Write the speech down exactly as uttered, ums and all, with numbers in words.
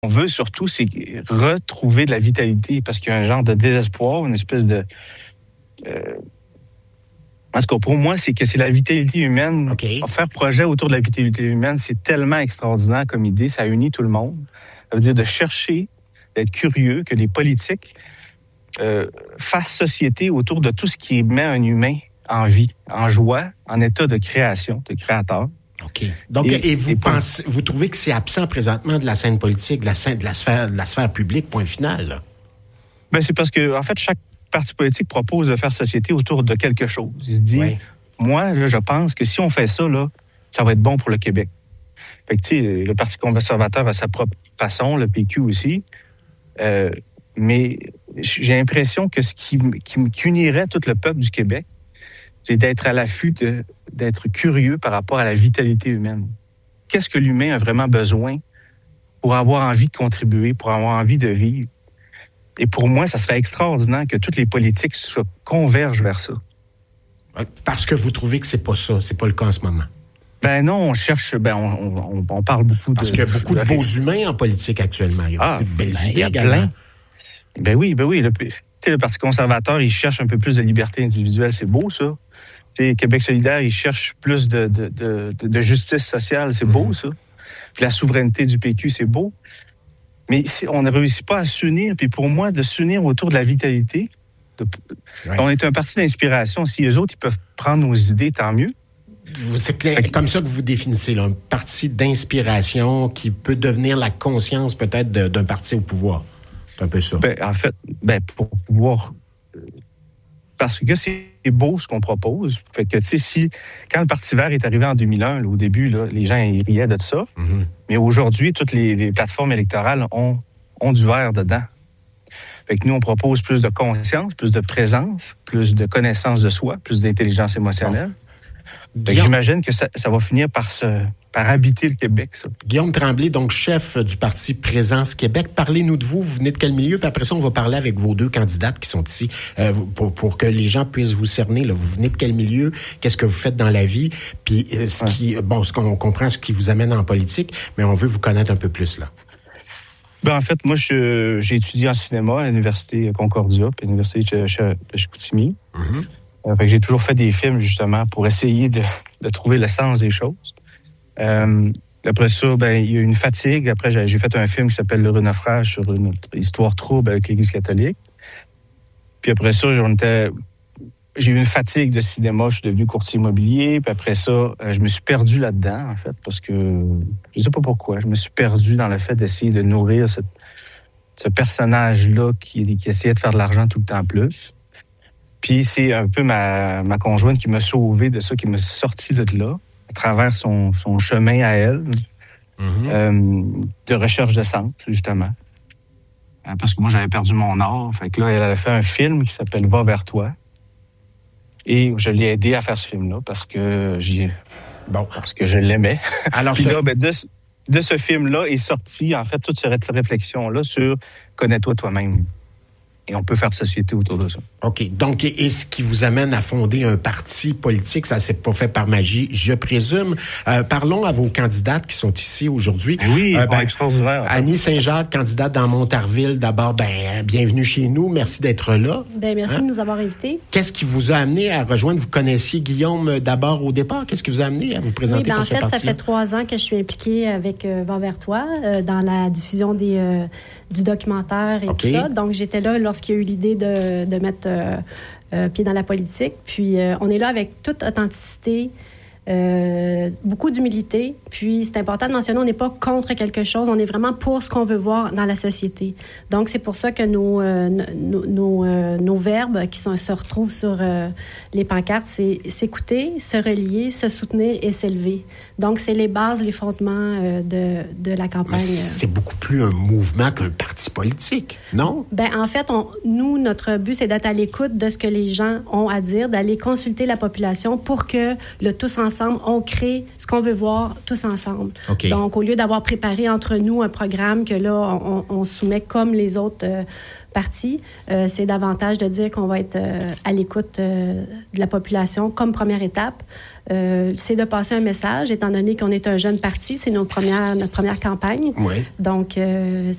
on veut surtout, c'est retrouver de la vitalité parce qu'il y a un genre de désespoir, une espèce de... Euh, en tout cas, pour moi, c'est que c'est la vitalité humaine. Okay. Faire projet autour de la vitalité humaine, c'est tellement extraordinaire comme idée. Ça unit tout le monde. Ça veut dire de chercher, d'être curieux, que les politiques euh, fassent société autour de tout ce qui met un humain en vie, en joie, en état de création, de créateur. OK. Donc, et, et vous et pensez, vous trouvez que c'est absent présentement de la scène politique, de la, scène, de la sphère, de la sphère publique, point final, là? Ben, c'est parce que, en fait, chaque parti politique propose de faire société autour de quelque chose. Il se dit, oui. moi, là, je pense que si on fait ça, là, ça va être bon pour le Québec. Fait que, tu sais, le Parti conservateur a sa propre façon, le P Q aussi. Euh, mais j'ai l'impression que ce qui, qui, qui unirait tout le peuple du Québec, c'est d'être à l'affût, de, d'être curieux par rapport à la vitalité humaine. Qu'est-ce que l'humain a vraiment besoin pour avoir envie de contribuer, pour avoir envie de vivre? Et pour moi, ça serait extraordinaire que toutes les politiques se convergent vers ça. Parce que vous trouvez que c'est pas ça, c'est pas le cas en ce moment. Ben non, on cherche, ben on, on, on parle beaucoup Parce de... Parce qu'il y a beaucoup de, de beaux humains en politique actuellement. Il y a ah, beaucoup de belles ben, idées également. Plein. Ben oui, ben oui. Le, le Parti conservateur, il cherche un peu plus de liberté individuelle, c'est beau ça. T'sais, Québec solidaire, il cherche plus de, de, de, de justice sociale, c'est mmh. beau ça. Puis la souveraineté du P Q, c'est beau. Mais on ne réussit pas à s'unir. Puis pour moi, de s'unir autour de la vitalité, de, ouais. on est un parti d'inspiration. Si eux autres, ils peuvent prendre nos idées, tant mieux. C'est clair, comme ça que vous définissez, là, un parti d'inspiration qui peut devenir la conscience peut-être de, d'un parti au pouvoir. C'est un peu ça. Ben, en fait, ben, pour pouvoir... Parce que c'est beau ce qu'on propose. Fait que, tu sais, si, quand le Parti vert est arrivé en deux mille un, là, au début, là, les gens ils riaient de ça. Mm-hmm. Mais aujourd'hui, toutes les, les plateformes électorales ont, ont du vert dedans. Fait que nous, on propose plus de conscience, plus de présence, plus de connaissance de soi, plus d'intelligence émotionnelle. Bon. Fait que j'imagine que ça, ça va finir par se... par habiter le Québec, ça. Guillaume Tremblay, donc chef du parti Présence Québec. Parlez-nous de vous. Vous venez de quel milieu? Puis après ça, on va parler avec vos deux candidates qui sont ici euh, pour, pour que les gens puissent vous cerner. Là. Vous venez de quel milieu? Qu'est-ce que vous faites dans la vie? Puis euh, ce ouais. qui, bon, ce qu'on comprend, ce qui vous amène en politique, mais on veut vous connaître un peu plus, là. Ben, en fait, moi, je, j'ai étudié en cinéma à l'Université Concordia, puis à l'Université de Chicoutimi. Mm-hmm. Euh, fait que j'ai toujours fait des films, justement, pour essayer de, de trouver le sens des choses. Euh, après ça, ben, il y a eu une fatigue. Après, j'ai, j'ai fait un film qui s'appelle Le Naufrage sur une histoire trouble avec l'Église catholique. Puis après ça, j'en étais, j'ai eu une fatigue de cinéma. Je suis devenu courtier immobilier. Puis après ça, je me suis perdu là-dedans, en fait, parce que je sais pas pourquoi. Je me suis perdu dans le fait d'essayer de nourrir cette, ce personnage-là qui, qui essayait de faire de l'argent tout le temps plus. Puis c'est un peu ma, ma conjointe qui m'a sauvé de ça, qui m'a sorti de là, à travers son, son chemin à elle, mm-hmm. euh, de recherche de sens, justement. Parce que moi, j'avais perdu mon art. Fait que là, elle avait fait un film qui s'appelle « Va vers toi ». Et je l'ai aidé à faire ce film-là parce que j'y... bon, parce que je l'aimais. Alors, puis ce... là, ben, de, de ce film-là est sorti, en fait, toute cette réflexion-là sur « Connais-toi toi-même ». Et on peut faire société autour de ça. OK. Donc, et ce qui vous amène à fonder un parti politique, ça s'est pas fait par magie, je présume. Euh, parlons à vos candidates qui sont ici aujourd'hui. Oui, euh, ben, extraordinaire. Annie Saint-Jacques, candidate dans Montarville. D'abord, ben, bienvenue chez nous. Merci d'être là. Ben, merci hein? de nous avoir invités. Qu'est-ce qui vous a amené à rejoindre? Vous connaissiez Guillaume d'abord au départ. Qu'est-ce qui vous a amené à vous présenter oui, ben, pour ce parti? En fait, ça fait trois ans que je suis impliquée avec euh, Va vers toi euh, dans la diffusion des... Euh, du documentaire et okay. tout ça. Donc, j'étais là lorsqu'il y a eu l'idée de, de mettre euh, euh, pied dans la politique. Puis, euh, on est là avec toute authenticité, euh, beaucoup d'humilité. Puis, c'est important de mentionner, on n'est pas contre quelque chose, on est vraiment pour ce qu'on veut voir dans la société. Donc, c'est pour ça que nos, euh, nos, nos, euh, nos verbes qui sont, se retrouvent sur euh, les pancartes, c'est s'écouter, se relier, se soutenir et s'élever. Donc, c'est les bases, les fondements euh, de, de la campagne. Mais c'est beaucoup plus un mouvement qu'un parti politique, non? Ben, en fait, on, nous, notre but, c'est d'être à l'écoute de ce que les gens ont à dire, d'aller consulter la population pour que le tous ensemble ensemble, on crée ce qu'on veut voir tous ensemble. Okay. Donc, au lieu d'avoir préparé entre nous un programme que là, on, on soumet comme les autres euh, parties, euh, c'est davantage de dire qu'on va être euh, à l'écoute euh, de la population comme première étape. Euh, c'est de passer un message, étant donné qu'on est un jeune parti, c'est notre première, notre première campagne. Oui. Donc, euh,